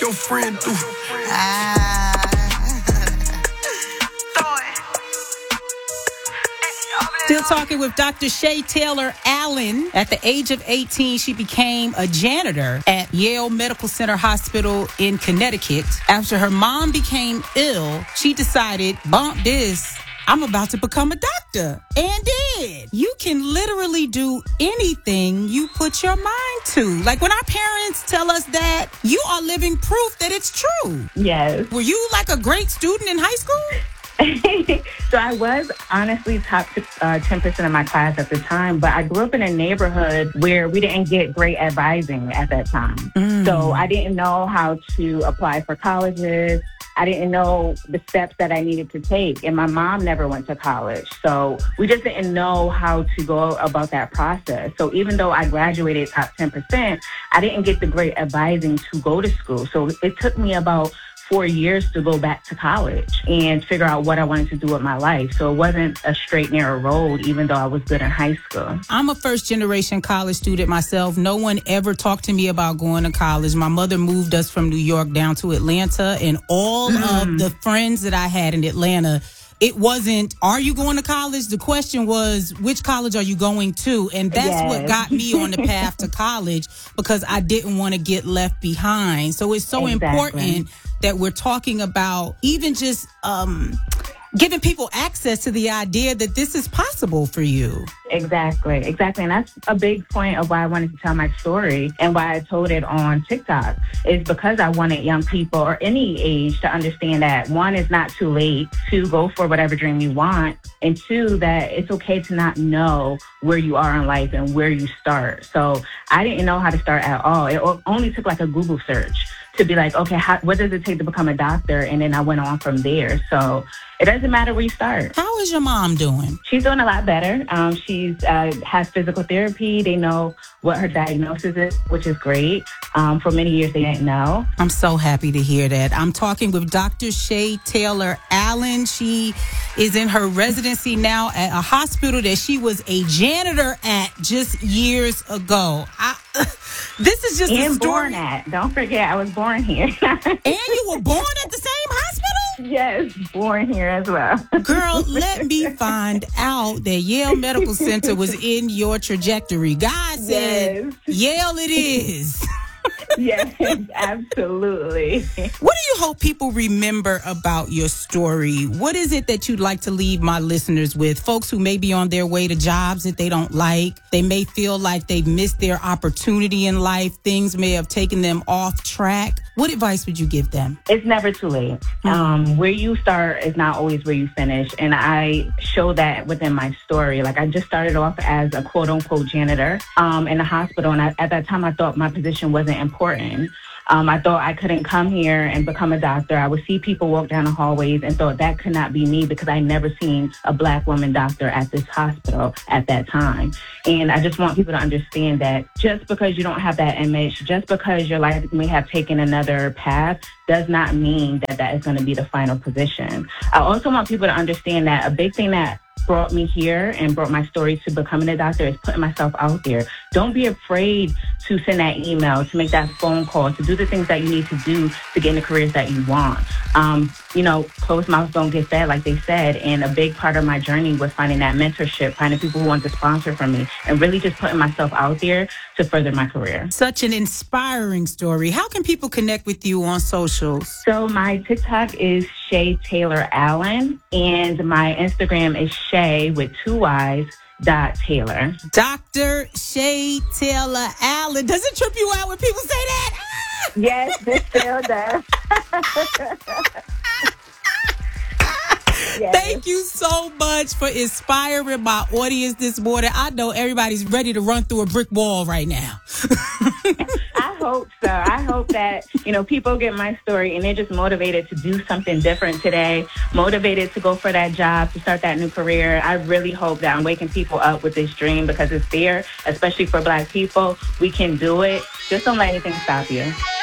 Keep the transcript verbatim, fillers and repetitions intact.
your friend do? Ah. Still talking with Doctor Shay Taylor Allen. At the age of eighteen, she became a janitor at Yale Medical Center Hospital in Connecticut. After her mom became ill, she decided, bump this, I'm about to become a doctor. And did. You can literally do anything you put your mind to. Like when our parents tell us that, you are living proof that it's true. Yes. Were you like a great student in high school? So I was honestly top uh, ten percent of my class at the time, but I grew up in a neighborhood where we didn't get great advising at that time. Mm. So I didn't know how to apply for colleges. I didn't know the steps that I needed to take. And my mom never went to college. So we just didn't know how to go about that process. So even though I graduated top ten percent, I didn't get the great advising to go to school. So it took me about four years to go back to college and figure out what I wanted to do with my life. So it wasn't a straight, narrow road, even though I was good in high school. I'm a first generation college student myself. No one ever talked to me about going to college. My mother moved us from New York down to Atlanta, and all mm. of the friends that I had in Atlanta, it wasn't, are you going to college? The question was, which college are you going to? And that's yes. what got me on the path to college, because I didn't want to get left behind. So it's so exactly. important that we're talking about even just um, giving people access to the idea that this is possible for you. Exactly, exactly. And that's a big point of why I wanted to tell my story and why I told it on TikTok, is because I wanted young people or any age to understand that, one, it's not too late to go for whatever dream you want, and two, that it's okay to not know where you are in life and where you start. So I didn't know how to start at all. It only took like a Google search to be like, okay, how, what does it take to become a doctor? And then I went on from there. So it doesn't matter where you start. How is your mom doing? She's doing a lot better. Um, she's uh, has physical therapy. They know what her diagnosis is, which is great. Um, for many years, they didn't know. I'm so happy to hear that. I'm talking with Doctor Shay Taylor Allen. She is in her residency now at a hospital that she was a janitor at just years ago. I, this is just and a story. Born at. Don't forget, I was born here. And you were born at the same hospital? Yes, born here as well. Girl, let me find out that Yale Medical Center was in your trajectory. God said, yes. Yale it is. Yes, absolutely. What do you hope people remember about your story? What is it that you'd like to leave my listeners with? Folks who may be on their way to jobs that they don't like. They may feel like they've missed their opportunity in life. Things may have taken them off track. What advice would you give them? It's never too late. Mm-hmm. Um, where you start is not always where you finish. And I show that within my story. Like, I just started off as a quote unquote janitor um, in a hospital. And I, at that time, I thought my position wasn't important. Um, I thought I couldn't come here and become a doctor. I would see people walk down the hallways and thought that could not be me, because I never seen a Black woman doctor at this hospital at that time. And I just want people to understand that just because you don't have that image, just because your life may have taken another path, does not mean that that is going to be the final position. I also want people to understand that a big thing that brought me here and brought my story to becoming a doctor is putting myself out there. Don't be afraid to send that email, to make that phone call, to do the things that you need to do to get in the careers that you want. Um, you know, closed mouths don't get fed, like they said. And a big part of my journey was finding that mentorship, finding people who want to sponsor from me, and really just putting myself out there to further my career. Such an inspiring story. How can people connect with you on socials? So my TikTok is Shay Taylor Allen, and my Instagram is Shay with two Y's. Dot Taylor. Doctor Shay Taylor Allen. Does it trip you out when people say that? Ah! Yes, this still does. Yes. Thank you so much for inspiring my audience this morning. I know everybody's ready to run through a brick wall right now. I hope so. I hope that, you know, people get my story and they're just motivated to do something different today, motivated to go for that job, to start that new career. I really hope that I'm waking people up with this dream, because it's there, especially for Black people. We can do it. Just don't let anything stop you.